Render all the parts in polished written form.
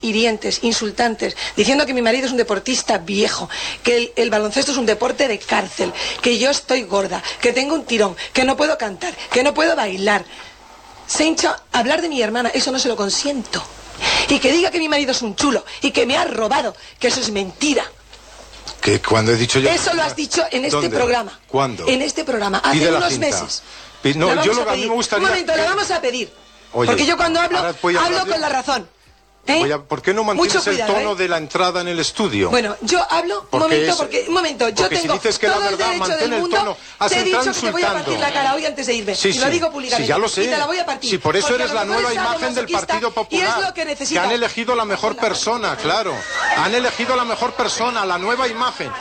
hirientes, insultantes, diciendo que mi marido es un deportista viejo, que el baloncesto es un deporte de cárcel, que yo estoy gorda, que tengo un tirón, que no puedo cantar, que no puedo bailar. Se hincha hablar de mi hermana, eso no se lo consiento. Y que diga que mi marido es un chulo y que me ha robado, que eso es mentira. ¿Que cuando he dicho yo? Eso lo has dicho en este programa. ¿Cuándo? En este programa, hace unos meses. No, a mí me gustaría... Un momento, le vamos a pedir. Oye, porque yo cuando hablo con la razón. ¿Por qué no mantienes el tono de la entrada en el estudio? Bueno, yo hablo, un momento, yo tengo si dices que todo la verdad, el derecho del mundo, el tono. te he dicho que te voy a partir la cara hoy antes de irme, y lo digo públicamente, sí, ya lo sé. y te la voy a partir. Sí, por eso eres la nueva imagen del Partido Popular, y es lo que necesitas. que han elegido la mejor persona, claro, han elegido la mejor persona, la nueva imagen.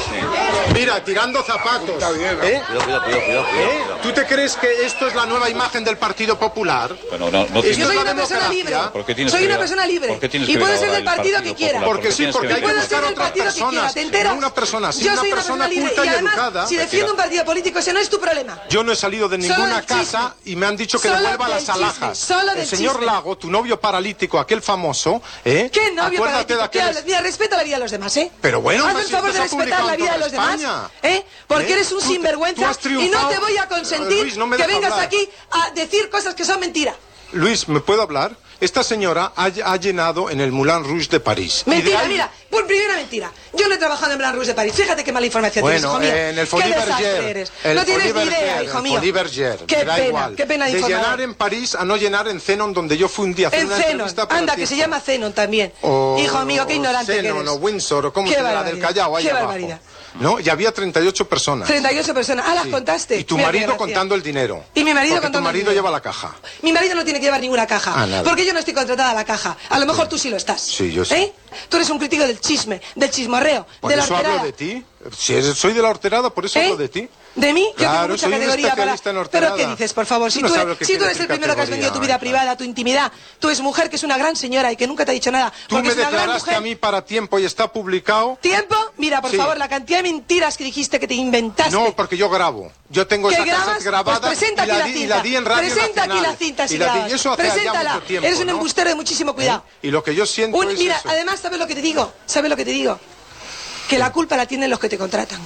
Mira, tirando zapatos. Cuidado. ¿Tú te crees que esto es la nueva imagen del Partido Popular? Bueno, no yo soy una persona libre. Soy una persona libre. Y puedo ser del partido que quiera. Porque sí, porque hay que buscar otras personas. No una persona, sí, yo una soy persona culta y educada. Si defiendo un partido político, ese no es tu problema. Yo no he salido de ninguna casa y me han dicho que devuelva las alhajas. El señor Lago, tu novio paralítico, aquel famoso, ¿Qué novio paralítico? Mira, respeta la vida de los demás, Pero bueno, haz el favor de respetar la vida de los demás, porque eres un sinvergüenza y no te voy a consentir Luis, que vengas aquí a decir cosas que son mentira. Luis, ¿me puedo hablar? Esta señora ha llenado en el Moulin Rouge de París. Mentira, mira, por primera mentira. Yo no he trabajado en el Moulin Rouge de París. Fíjate qué mala información tienes, hijo mío. En el Folies Bergère. No tienes ni idea, hijo mío. Qué pena de informar. De llenar en París a no llenar en Zenon, donde yo fui un día a hacer una entrevista para anda, que se llama Zenon también. Hijo mío, qué ignorante que eres. Zenon o Windsor, o como se llama, del Callao, ahí abajo. Qué barbaridad. ¿No? Y había 38 personas. 38 personas. Ah, las contaste. Y tu marido contando el dinero. Y mi marido contando tu marido lleva la caja. Mi marido no tiene que llevar ninguna caja. Porque yo no estoy contratada a la caja. A lo mejor tú sí lo estás. Sí, yo sí. Tú eres un crítico del chisme, del chismorreo, de la horterada. Por eso hablo de ti. Si soy de la horterada, por eso hablo de ti. ¿De mí? Claro, yo tengo mucha categoría para... ¿Pero qué dices, por favor? Si tú eres el primero que has vendido tu vida privada, tu intimidad, tú eres mujer que es una gran señora y que nunca te ha dicho nada. Tú me declaraste a mí para Tiempo y está publicado. ¿Tiempo? Mira, por favor, la cantidad de mentiras que dijiste que te inventaste. No, porque yo grabo. Yo tengo esa cassette grabada pues presenta y la di en Radio Presenta Nacional. Aquí la cinta, si y eso hace ya mucho tiempo, eres un embustero de muchísimo cuidado. Y lo que yo siento es mira, eso. Además, ¿sabes lo que te digo? Que la culpa la tienen los que te contratan.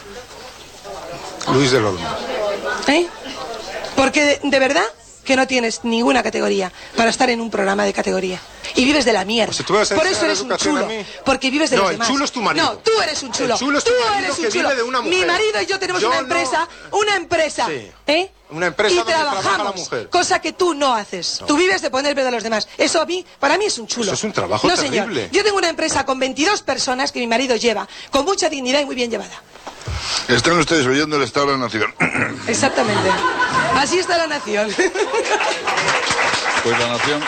Luis del Olmo. Porque de verdad que no tienes ninguna categoría para estar en un programa de categoría. Y vives de la mierda. Por eso eres un chulo. Porque vives de los demás. No, el chulo es tu marido. No, tú eres un chulo. El chulo es tu marido que vive de una mujer. Mi marido y yo tenemos una empresa. Sí. Una empresa donde trabaja la mujer. Cosa que tú no haces. Tú vives de poner pedo a los demás. Eso para mí es un chulo. Eso es un trabajo terrible. Señor. Yo tengo una empresa con 22 personas que mi marido lleva, con mucha dignidad y muy bien llevada. Están ustedes oyendo el Estado de la Nación. Exactamente. Así está la nación. Pues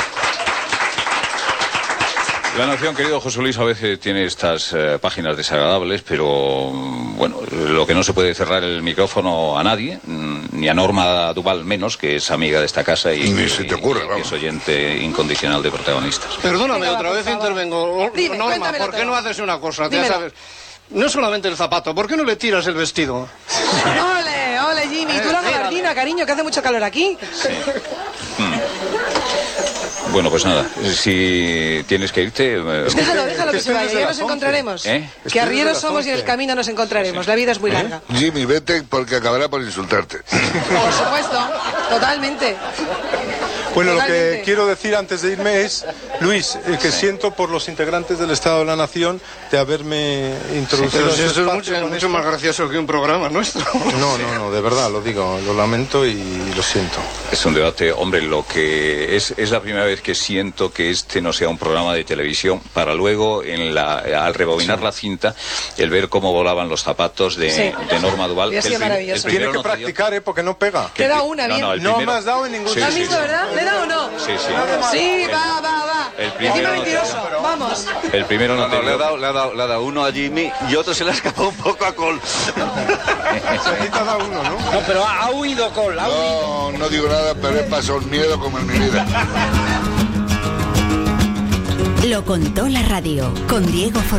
la nación, querido José Luis, a veces tiene estas páginas desagradables, pero bueno, lo que no se puede cerrar el micrófono a nadie, ni a Norma Duval menos, que es amiga de esta casa y ni se te ocurre, que es oyente incondicional de Protagonistas. Perdóname, otra vez intervengo. Dime, Norma, ¿por qué no haces una cosa? Ya sabes, no solamente el zapato, ¿por qué no le tiras el vestido? Ole, Jimmy, tú la gabardina, cariño, que hace mucho calor aquí. Sí. Bueno, pues nada, si tienes que irte... Déjalo que se vaya, ya nos encontraremos. Que arrieros somos y en el camino nos encontraremos, la vida es muy larga. Jimmy, vete porque acabará por insultarte. Por supuesto, totalmente. Bueno, lo que quiero decir antes de irme es, Luis, que siento por los integrantes del Estado de la Nación de haberme introducido. Sí, pero eso es mucho más gracioso que un programa nuestro. No, de verdad, lo digo, lo lamento y lo siento. Es un debate, hombre, lo que es la primera vez que siento que este no sea un programa de televisión, para luego, al rebobinar la cinta, el ver cómo volaban los zapatos de Norma Duval. Ha sido maravilloso. Tiene que practicar, porque no pega. Te da una bien. No me has dado en ningún sitio. ¿Lo has visto, verdad? ¿Le da o no? Sí. Sí, va. El primero mentiroso, vamos. El primero no te le ha dado uno a Jimmy y otro se le ha escapado un poco a Cole. Se quita da uno, ¿no? No, pero ha huido Cole. No digo nada, pero he pasado el miedo como en mi vida. Lo contó la radio con Diego